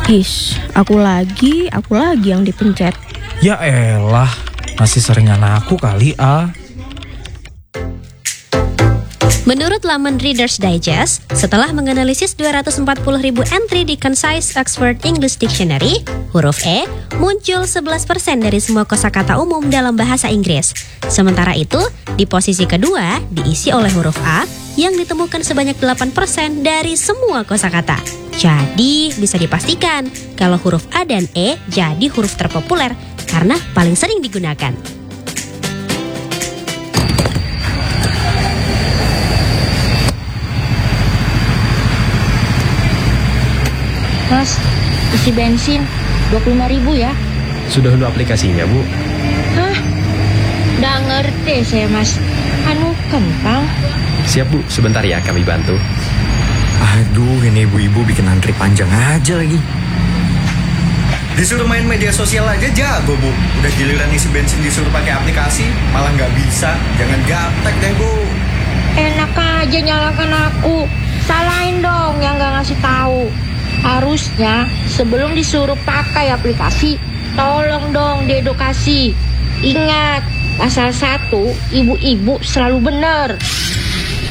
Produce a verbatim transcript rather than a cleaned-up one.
Is, aku lagi, aku lagi yang dipencet. Ya elah, masih seringan aku kali ah. Menurut laman Reader's Digest, setelah menganalisis dua ratus empat puluh ribu entry di Concise Oxford English Dictionary, huruf E muncul sebelas persen dari semua kosakata umum dalam bahasa Inggris. Sementara itu, di posisi kedua diisi oleh huruf A yang ditemukan sebanyak delapan persen dari semua kosakata. Jadi, bisa dipastikan kalau huruf A dan E jadi huruf terpopuler karena paling sering digunakan. Mas, isi bensin dua puluh lima ribu ya? Sudah unduh aplikasinya, Bu? Hah? Nggak ngerti saya, Mas. Anu kentang. Siap, Bu. Sebentar ya, kami bantu. Aduh, ini ibu-ibu bikin antri panjang aja lagi. Disuruh main media sosial aja jago, Bu. Udah giliran isi bensin disuruh pakai aplikasi, malah nggak bisa. Jangan gaptek deh, Bu. Enak aja nyalakan aku. Salahin dong yang nggak ngasih tahu. Harusnya sebelum disuruh pakai aplikasi, tolong dong diedukasi. Ingat, pasal satu, ibu-ibu selalu benar.